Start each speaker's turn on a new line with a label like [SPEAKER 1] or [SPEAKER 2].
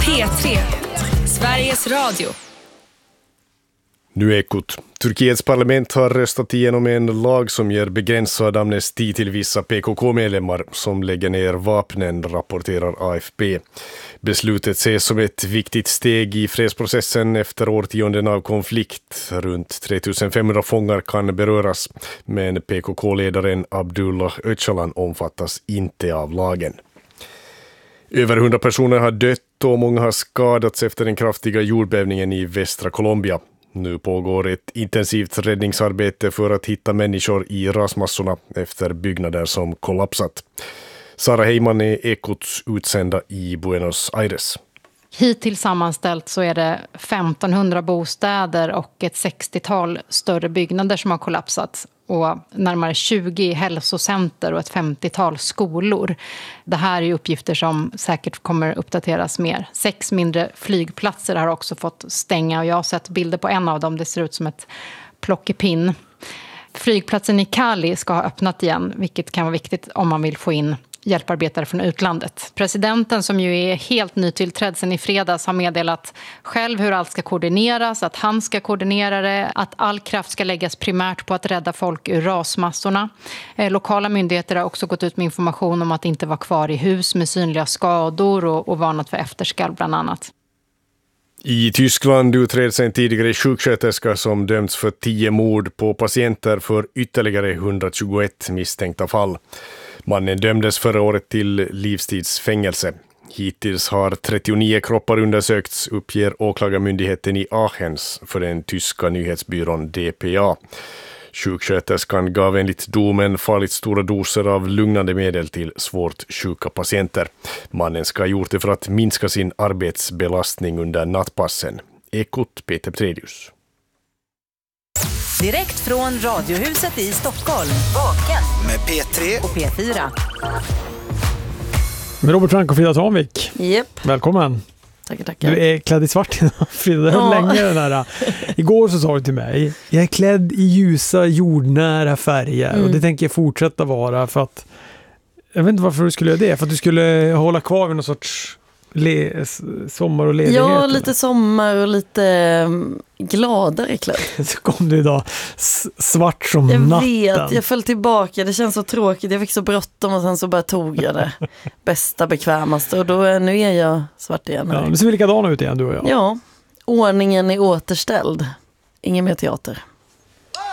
[SPEAKER 1] P3, Sveriges Radio.
[SPEAKER 2] Nu är Ekot. Turkiets parlament har röstat igenom en lag som ger begränsad amnesti till vissa PKK-medlemmar som lägger ner vapnen, rapporterar AFP. Beslutet ses som ett viktigt steg i fredsprocessen efter årtionden av konflikt. Runt 3500 fångar kan beröras, men PKK-ledaren Abdullah Öcalan omfattas inte av lagen. Över 100 personer har dött och många har skadats efter den kraftiga jordbävningen i västra Colombia. Nu pågår ett intensivt räddningsarbete för att hitta människor i rasmassorna efter byggnader som kollapsat. Sara Heiman är Ekots utsända i Buenos Aires.
[SPEAKER 3] Hittills sammanställt så är det 1500 bostäder och ett 60-tal större byggnader som har kollapsat. Och närmare 20 hälsocenter och ett 50-tal skolor. Det här är uppgifter som säkert kommer uppdateras mer. 6 mindre flygplatser har också fått stänga och jag har sett bilder på en av dem. Det ser ut som ett plockepinn. Flygplatsen i Cali ska ha öppnat igen, vilket kan vara viktigt om man vill få in hjälparbetare från utlandet. Presidenten, som ju är helt nytillträdd sedan i fredags, har meddelat själv hur allt ska koordineras, att han ska koordinera det, att all kraft ska läggas primärt på att rädda folk ur rasmassorna. Lokala myndigheter har också gått ut med information om att inte vara kvar i hus med synliga skador och varnat för efterskalv bland annat.
[SPEAKER 2] I Tyskland utreds en tidigare sjuksköterska som dömts för 10 mord på patienter för ytterligare 121 misstänkta fall. Mannen dömdes förra året till livstidsfängelse. Hittills har 39 kroppar undersökts, uppger åklagarmyndigheten i Aachens för den tyska nyhetsbyrån DPA. Sjuksköterskan gav enligt domen farligt stora doser av lugnande medel till svårt sjuka patienter. Mannen ska ha gjort det för att minska sin arbetsbelastning under nattpassen. Ekot, Peter Predius.
[SPEAKER 4] Direkt från Radiohuset i Stockholm. Vaken
[SPEAKER 5] med P3
[SPEAKER 4] och P4.
[SPEAKER 6] Med Robert Frank och Frida Tanvik.
[SPEAKER 7] Yep.
[SPEAKER 6] Välkommen.
[SPEAKER 7] Tackar.
[SPEAKER 6] Du är klädd i svart idag, Frida. Det har länge den här. Igår så sa du till mig, jag är klädd i ljusa, jordnära färger. Och det tänker jag fortsätta vara för att, jag vet inte varför du skulle göra det. För att du skulle hålla kvar vid någon sorts sommar och ledighet.
[SPEAKER 7] Ja, lite sommar och lite gladare klädd.
[SPEAKER 6] Så kom du idag svart som natten.
[SPEAKER 7] Jag vet, jag föll tillbaka. Det känns så tråkigt. Jag fick så bråttom och sen så bara tog jag det bästa, bekvämaste. Och då, nu är jag svart igen.
[SPEAKER 6] Ja, nu ser vi likadana ut igen, du och jag.
[SPEAKER 7] Ja, ordningen är återställd. Ingen mer teater.